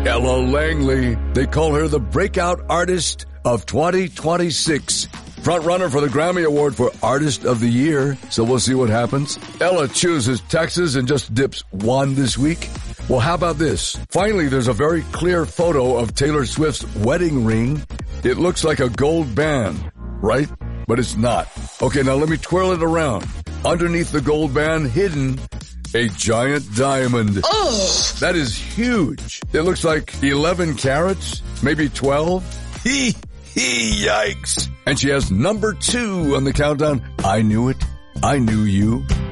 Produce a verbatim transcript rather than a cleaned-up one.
Ella Langley. They call her the breakout artist of twenty twenty-six. Front runner for the Grammy Award for Artist of the Year. So we'll see what happens. Ella chooses Texas and just dips one this week. Well, how about this? Finally, there's a very clear photo of Taylor Swift's wedding ring. It looks like a gold band, right? But it's not. Okay, now let me twirl it around. Underneath the gold band, hidden, a giant diamond. Oh! That is huge. It looks like eleven carats, maybe twelve. Hee, hee, yikes. And she has number two on the countdown. I knew it. I knew you.